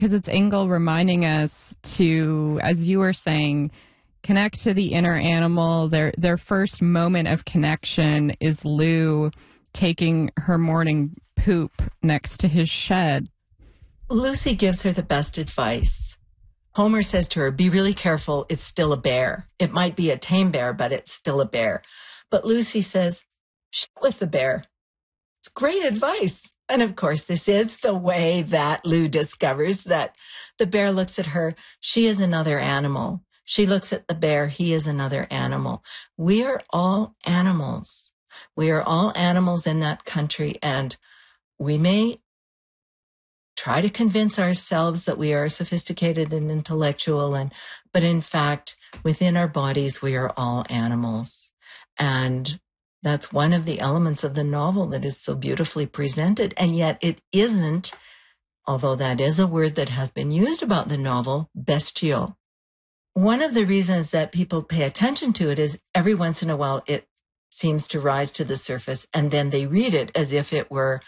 Because it's Engel reminding us to, as you were saying, connect to the inner animal. Their first moment of connection is Lou taking her morning poop next to his shed. Lucy gives her the best advice. Homer says to her, be really careful, it's still a bear. It might be a tame bear, but it's still a bear. But Lucy says, shit with the bear. It's great advice. And of course, this is the way that Lou discovers that the bear looks at her. She is another animal. She looks at the bear. He is another animal. We are all animals. We are all animals in that country. And we may try to convince ourselves that we are sophisticated and intellectual, but in fact, within our bodies, we are all animals. And that's one of the elements of the novel that is so beautifully presented. And yet it isn't, although that is a word that has been used about the novel, bestial. One of the reasons that people pay attention to it is every once in a while it seems to rise to the surface, and then they read it as if it were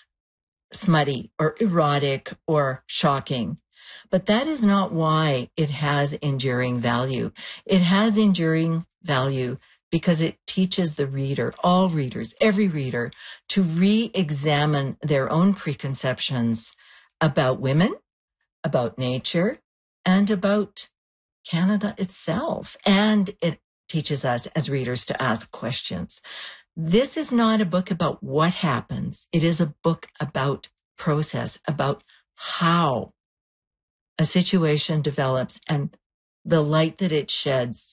smutty or erotic or shocking. But that is not why it has enduring value. It has enduring value because it teaches the reader, all readers, every reader, to re-examine their own preconceptions about women, about nature, and about Canada itself. And it teaches us as readers to ask questions. This is not a book about what happens. It is a book about process, about how a situation develops and the light that it sheds.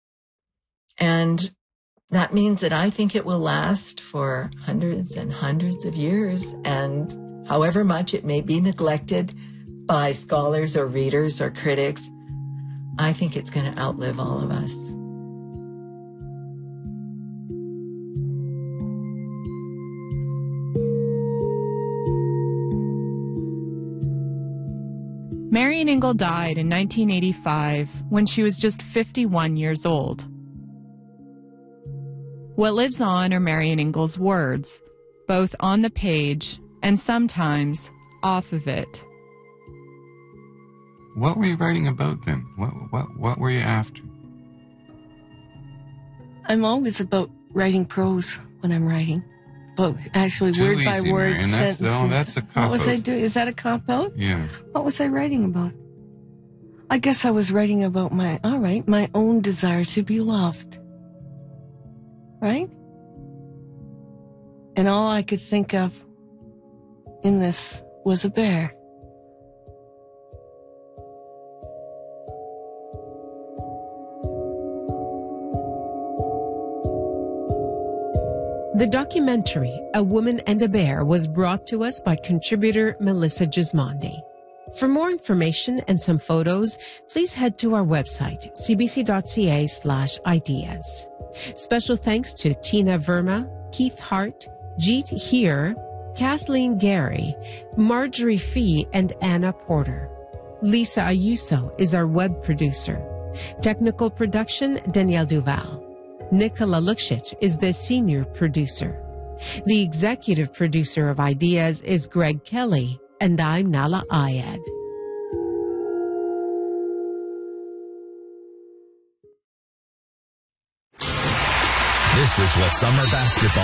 And that means that I think it will last for hundreds and hundreds of years. And however much it may be neglected by scholars or readers or critics, I think it's going to outlive all of us. Marian Engel died in 1985 when she was just 51 years old. What lives on are Marian Engel's words, both on the page and sometimes off of it. What were you writing about then? What were you after? I'm always about writing prose when I'm writing. But actually, Too word easy, by word Marian. sentences. That's a cop-out. What was I doing? Is that a cop-out? Yeah. What was I writing about? I guess I was writing about my own desire to be loved. Right? And all I could think of in this was a bear. The documentary, A Woman and a Bear, was brought to us by contributor Melissa Gismondi. For more information and some photos, please head to our website, cbc.ca/ideas. Special thanks to Tina Verma, Keith Hart, Jeet Heer, Kathleen Gary, Marjorie Fee, and Anna Porter. Lisa Ayuso is our web producer. Technical production, Danielle Duval. Nicola Luksic is the senior producer. The executive producer of Ideas is Greg Kelly, and I'm Nala Ayed. This is what summer basketball